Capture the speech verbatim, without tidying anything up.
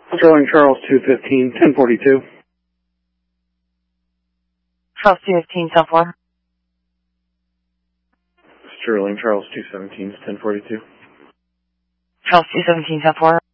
Sterling Charles two fifteen, ten forty-two. Charles two fifteen, cell four. Sterling Charles two seventeen, ten forty-two. Charles two seventeen, cell four.